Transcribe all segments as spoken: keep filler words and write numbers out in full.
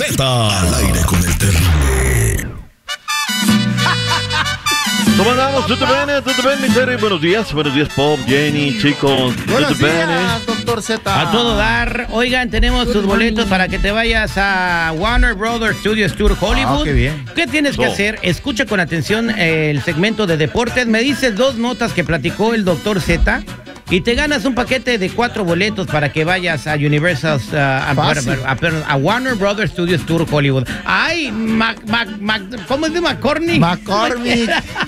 Z. Al aire con el terrible. ¿Cómo andamos? ¿Tú te vienes? ¿Tú te vienes, mi Terry? Buenos días, buenos días, Pop, Jenny, chicos. Buenos días, doctor Z. A todo dar. Oigan, tenemos tus boletos para que te vayas a Warner Brothers Studios Tour Hollywood. Ah, qué bien. ¿Qué tienes que Oh. hacer? Escucha con atención el segmento de deportes. Me dices dos notas que platicó el doctor Z y te ganas un paquete de cuatro boletos para que vayas a Universal, uh, a, a, a Warner Brothers Studios Tour Hollywood. Ay, Mac, Mac, Mac, ¿cómo es de McCormick? McCormick.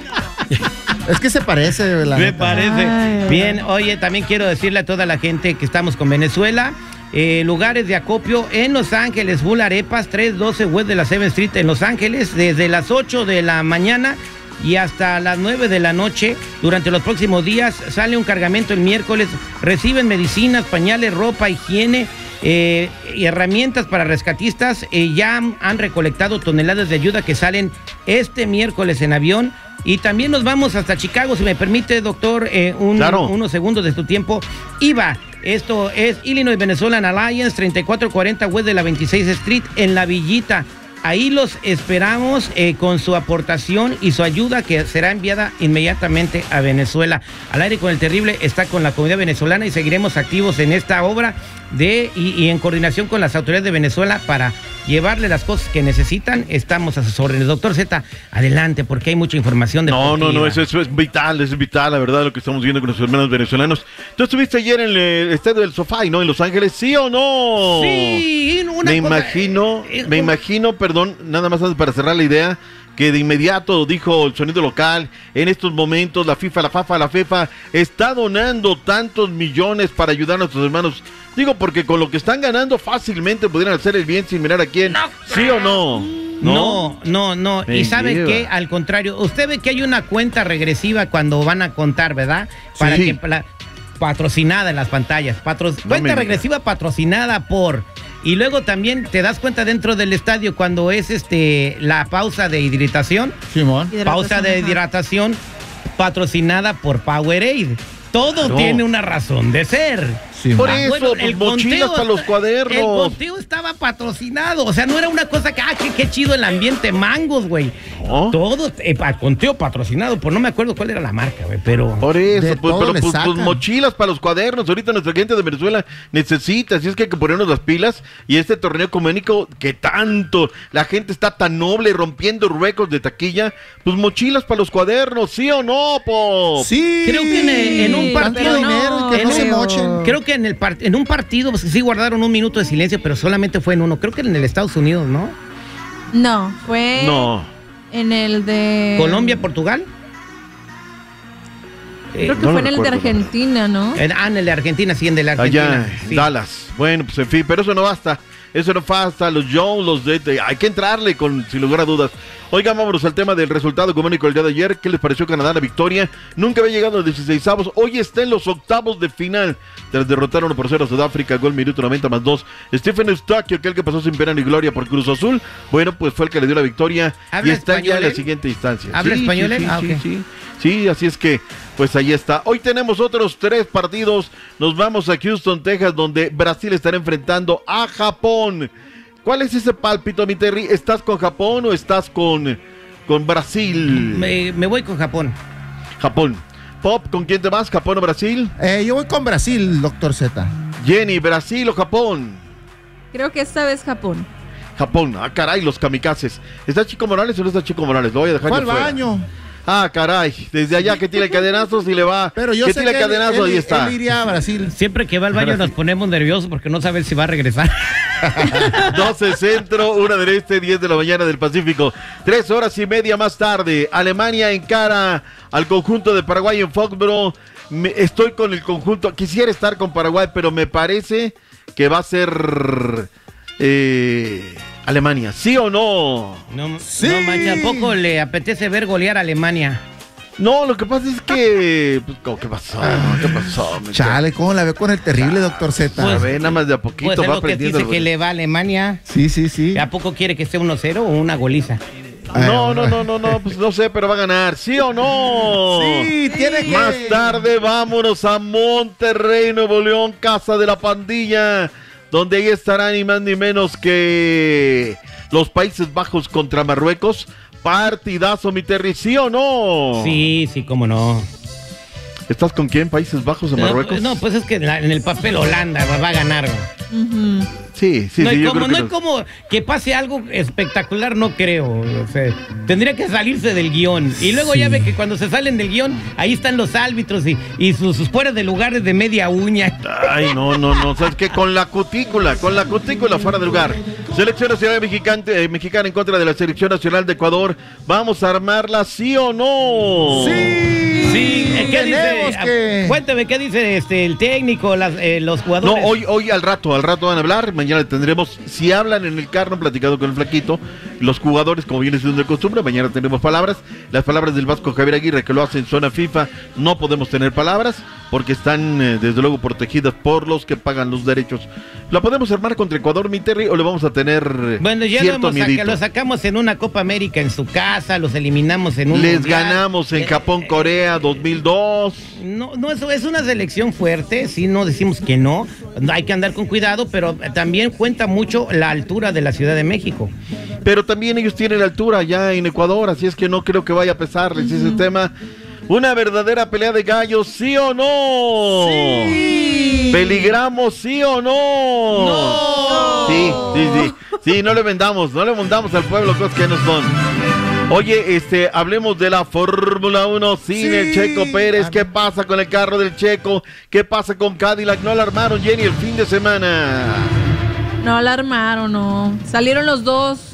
Es que se parece, la Me neta. parece. Ay, Bien, oye, también quiero decirle a toda la gente que estamos con Venezuela. Eh, lugares de acopio en Los Ángeles, Full Arepas, trescientos doce West de la seventh Street en Los Ángeles, desde las ocho de la mañana y hasta las nueve de la noche. Durante los próximos días sale un cargamento el miércoles. Reciben medicinas, pañales, ropa, higiene eh, y herramientas para rescatistas. Eh, ya han recolectado toneladas de ayuda que salen este miércoles en avión. Y también nos vamos hasta Chicago, si me permite, doctor, eh, un, Claro. unos segundos de tu tiempo. I V A, esto es Illinois Venezuelan Alliance, treinta y cuatro cuarenta West de la veintiséis Street, en La Villita. Ahí los esperamos eh, con su aportación y su ayuda, que será enviada inmediatamente a Venezuela. Al aire con el terrible está con la comunidad venezolana y seguiremos activos en esta obra de y, y en coordinación con las autoridades de Venezuela para llevarle las cosas que necesitan. Estamos a sus órdenes. Doctor Z, adelante, porque hay mucha información No, deportiva. no, no, eso, eso es vital, es vital, la verdad, lo que estamos viendo con nuestros hermanos venezolanos. ¿Tú estuviste ayer en el estadio del Sofá, ¿no? En Los Ángeles, ¿sí o no? Sí, una Me cosa- imagino, eh, me un- imagino, perdón, nada más antes para cerrar la idea, que de inmediato dijo el sonido local, en estos momentos la FIFA, la FAFA, la FIFA está donando tantos millones para ayudar a nuestros hermanos. Digo, porque con lo que están ganando fácilmente pudieran hacer el bien sin mirar a quién. No, ¿Sí o no? No, no, no. Me Y sabe lleva. que, al contrario, usted ve que hay una cuenta regresiva cuando van a contar, ¿verdad? Para Sí. que la- patrocinada en las pantallas. Patro- me cuenta diga. regresiva patrocinada por. Y luego también te das cuenta dentro del estadio cuando es este la pausa de hidratación. Simón. Pausa de Ajá. hidratación patrocinada por Powerade. Todo Claro. tiene una razón de ser. Simón. Por Ah, eso, bueno, pues, mochilas para los cuadernos. El conteo estaba patrocinado. O sea, no era una cosa que, ah, qué, qué chido el ambiente mangos, güey. No. Todo, eh, pa- conteo patrocinado, por no me acuerdo cuál era la marca, güey, pero... Por eso, De pues, todo pero le pues, pues, sacan. mochilas para los cuadernos. Ahorita nuestra gente de Venezuela necesita, así es que hay que ponernos las pilas. Y este torneo ecuménico que tanto, la gente está tan noble, rompiendo récords de taquilla, pues mochilas para los cuadernos, ¿sí o no, Pop? Sí. Creo que en, en un Sí, partido... pero dinero y que en no se un- mochen. Creo que en, el part- en un partido pues, sí guardaron un minuto de silencio, pero solamente fue en uno. Creo que en el Estados Unidos, ¿no? No, fue No. en el de... Colombia, Portugal. Eh, Creo que no lo fue en el de recuerdo, Argentina, ¿no? en- ah, en el de Argentina, sí, en el de Argentina. Allá, sí. Dallas. Bueno, pues en fin, pero eso no basta. Eso no basta. Los Jones, los de, de- hay que entrarle con, sin lugar a dudas. Oigan, vámonos al tema del resultado económico del día de ayer. ¿Qué les pareció Canadá la victoria? Nunca había llegado a los dieciseisavos. Hoy está en los octavos de final. Tras derrotar uno por cero a Sudáfrica, gol minuto noventa más dos. Stephen Eustaquio, aquel que pasó sin pena ni gloria por Cruz Azul. Bueno, pues fue el que le dio la victoria. Y ¿Habla está ya español en la él? siguiente instancia. ¿Habla Sí, español sí, él? sí, Ah, sí, ok. sí. Sí, así es que, pues ahí está. Hoy tenemos otros tres partidos. Nos vamos a Houston, Texas, donde Brasil estará enfrentando a Japón. ¿Cuál es ese pálpito, mi Terry? ¿Estás con Japón o estás con, con Brasil? Me, me voy con Japón. Japón. Pop, ¿con quién te vas? ¿Japón o Brasil? Eh, yo voy con Brasil, doctor Z. Jenny, ¿Brasil o Japón? Creo que esta vez Japón. Japón. Ah, caray, los kamikazes. ¿Está Chico Morales o no está Chico Morales? Lo voy a dejar Fue yo al fuera. baño. Ah, caray. Desde allá que tira cadenazos y le va. Pero yo que sé tira que él, cadenazo, él- ahí está. él iría a Brasil. Siempre que va al baño nos ponemos nerviosos porque no sabes si va a regresar. doce centro, una del este, diez de la mañana del Pacífico. Tres horas y media más tarde, Alemania encara al conjunto de Paraguay en Foxborough. Me- estoy con el conjunto, quisiera estar con Paraguay, pero me parece que va a ser eh, Alemania. ¿Sí o no? No, Sí. no manches, ¿a poco le apetece ver golear a Alemania? No, lo que pasa es que... Pues, ¿cómo? ¿Qué pasó? ¿Qué pasó? mi Chale, ¿cómo la veo con el terrible, doctor Z? A ver, nada más de a poquito Pues es va lo que aprendiendo. dice que le va a Alemania. Sí, sí, sí. ¿A poco quiere que sea uno cero o una goliza? No, no, no, no, no, pues no sé, pero va a ganar. ¿Sí o no? Sí, tiene que... Más tarde vámonos a Monterrey, Nuevo León, casa de la pandilla, donde ahí estarán ni más ni menos que los Países Bajos contra Marruecos. Partidazo, mi Terry, ¿sí o no? Sí, sí, cómo no. ¿Estás con quién? ¿Países Bajos o Marruecos? No, no, pues es que en, la, en el papel Holanda va, va a ganar. Ujú. Sí, sí, no sí, hay yo como, creo que no hay no. como que pase algo espectacular, no creo. O sea, tendría que salirse del guión. Y luego Sí. ya ve que cuando se salen del guión, ahí están los árbitros y, y sus, sus fuera de lugares de media uña. Ay, no, no, no, ¿sabes qué? Con la cutícula, con la cutícula fuera de lugar. Selección Nacional Mexicana, eh, Mexicana en contra de la Selección Nacional de Ecuador. ¿Vamos a armarla, sí o no? Sí. Sí, ¿qué Tenemos dice? que- Cuénteme, ¿qué dice este el técnico, las, eh, los No, jugadores? hoy, hoy al rato, al rato van a hablar, mañana tendremos, si hablan en el carro, platicado con el flaquito, los jugadores, como viene siendo de costumbre, mañana tendremos palabras, las palabras del Vasco Javier Aguirre, que lo hace en zona FIFA, no podemos tener palabras, porque están eh, desde luego protegidas por los que pagan los derechos. ¿La podemos armar contra Ecuador, mi Terry, o le vamos a tener eh, Bueno, ya lo, cierto hemos saca- miedito? lo sacamos en una Copa América en su casa, los eliminamos en un Les mundial. ganamos en Eh, Japón, Corea, dos mil dos. No, no, eso es una selección fuerte, sí, no decimos que no, hay que andar con cuidado, pero también cuenta mucho la altura de la Ciudad de México. Pero también ellos tienen altura ya en Ecuador, así es que no creo que vaya a pesarles ese tema. Una verdadera pelea de gallos, ¿sí o no? Sí. ¿Peligramos, sí o no? ¡No! Sí, sí, sí. Sí, no le vendamos, no le vendamos al pueblo cosas que no son. Oye, este, hablemos de la Fórmula uno sin Sí. el Checo Pérez. ¿Qué pasa con el carro del Checo? ¿Qué pasa con Cadillac? No la armaron, Jenny, el fin de semana. No alarmaron, no. Salieron los dos.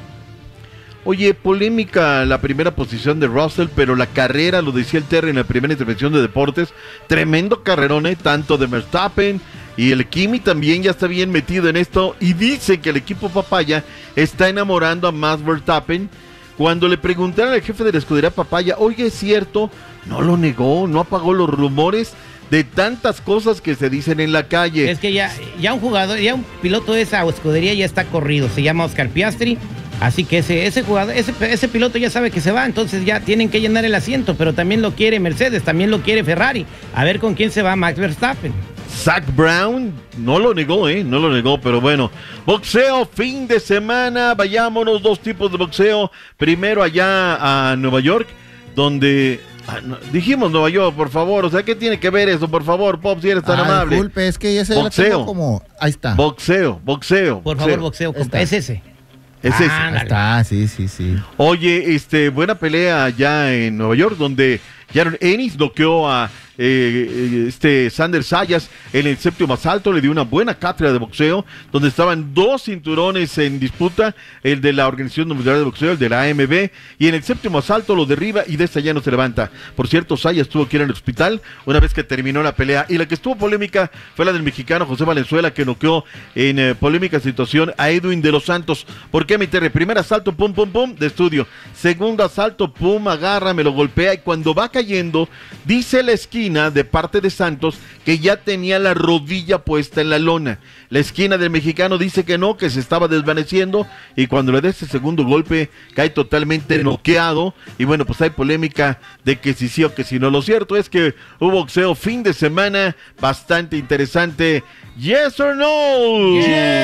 Oye, polémica la primera posición de Russell, pero la carrera, lo decía el Terry en la primera intervención de deportes, tremendo carrerón, ¿eh? Tanto de Verstappen y el Kimi también ya está bien metido en esto y dice que el equipo Papaya está enamorando a Max Verstappen. Cuando le preguntaron al jefe de la escudería Papaya, oye, ¿es cierto? No lo negó, no apagó los rumores de tantas cosas que se dicen en la calle. Es que ya, ya un jugador, ya un piloto de esa escudería ya está corrido, se llama Oscar Piastri, así que ese, ese jugador, ese, ese piloto ya sabe que se va, entonces ya tienen que llenar el asiento, pero también lo quiere Mercedes, también lo quiere Ferrari, a ver con quién se va Max Verstappen. Zach Brown no lo negó, ¿eh? No lo negó, pero bueno. Boxeo, fin de semana. Vayámonos, dos tipos de boxeo. Primero allá a Nueva York, donde... ah, no, dijimos Nueva York, por favor. O sea, ¿qué tiene que ver eso? Por favor, Pop, si eres tan Ah, amable. disculpe, es que ese lo Boxeo. tengo como... Ahí está. Boxeo, boxeo. Por favor, boxeo, compa, Está. es ese. Es Ah, ese. Ahí ándale. está, sí, sí, sí. Oye, este, buena pelea allá en Nueva York, donde Jaron Ennis noqueó a eh, eh, este Sander Sayas en el séptimo asalto, le dio una buena cátedra de boxeo, donde estaban dos cinturones en disputa, el de la Organización Mundial de Boxeo, el de la A M B, y en el séptimo asalto lo derriba y de esta ya no se levanta. Por cierto, Sayas tuvo que ir al hospital una vez que terminó la pelea, y la que estuvo polémica fue la del mexicano José Valenzuela, que noqueó en eh, polémica situación a Edwin de los Santos. ¿Por qué, mi Terry? Primer asalto, pum, pum, pum, de estudio. Segundo asalto, pum, agarra, me lo golpea, y cuando va cayendo, dice la esquina de parte de Santos que ya tenía la rodilla puesta en la lona. La esquina del mexicano dice que no, que se estaba desvaneciendo, y cuando le da ese segundo golpe cae totalmente noqueado. Y bueno, pues hay polémica de que si sí o que si no. Lo cierto es que hubo boxeo fin de semana bastante interesante. Yes or no?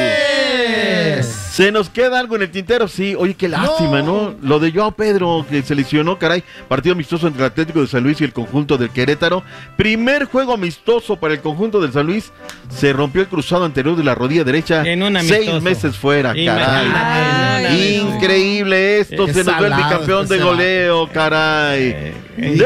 Yes. ¿Se nos queda algo en el tintero? Sí. Oye, qué lástima, ¿no? No. Lo de Joao Pedro, que se lesionó, caray. Partido amistoso entre el Atlético de San Luis y el conjunto del Querétaro. Primer juego amistoso para el conjunto del San Luis. Se rompió el cruzado anterior de la rodilla derecha. En un amistoso. Seis meses fuera, caray. Imagínate, Ay, en un Increíble esto. Qué Se nos ve el salado bicampeón este de se va. goleo, caray. Eh, eh.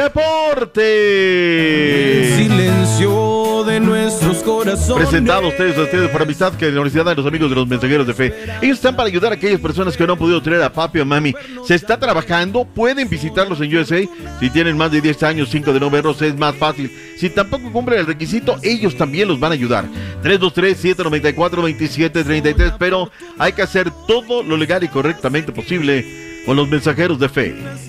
¡Deporte! Silencio de nuestros corazones. Presentado a ustedes, a ustedes por amistad que de la Universidad de los Amigos de los Mensajeros de Fe. Ellos están para ayudar a aquellas personas que no han podido tener a papi o mami. Se está trabajando, pueden visitarlos en U S A. Si tienen más de diez años, cinco de no verlos, es más fácil. Si tampoco cumplen el requisito, ellos también los van a ayudar. tres dos tres, siete nueve cuatro, dos siete tres tres, pero hay que hacer todo lo legal y correctamente posible con los Mensajeros de Fe.